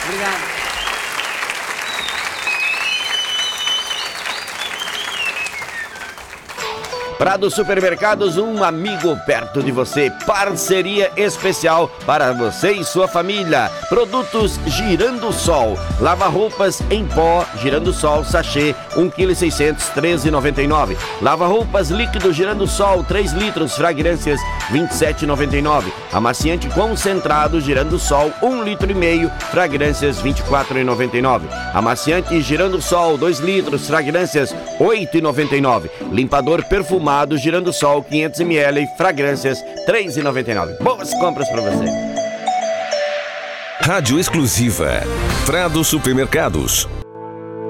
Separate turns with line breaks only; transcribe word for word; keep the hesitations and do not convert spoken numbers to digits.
Obrigado.
Prado Supermercados, um amigo perto de você. Parceria especial para você e sua família. Produtos Girando Sol. Lava-roupas em pó, Girando Sol, sachê, um quilo e seiscentos, treze reais e noventa e nove centavos. Lava-roupas líquido Girando Sol, três litros, fragrâncias, vinte e sete reais e noventa e nove centavos. Amaciante concentrado Girando Sol, um litro e meio, fragrâncias, vinte e quatro reais e noventa e nove centavos. Amaciante Girando Sol, dois litros, fragrâncias, oito reais e noventa e nove centavos. Limpador perfumado Girando Sol, quinhentos mililitros, fragrâncias, três reais e noventa e nove centavos. Boas compras para você.
Rádio exclusiva Prado Supermercados.